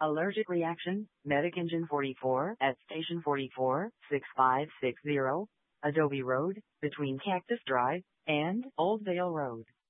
Allergic reaction, Medic Engine 44 at Station 44, 6560, Adobe Road, between Cactus Drive and Old Vale Road.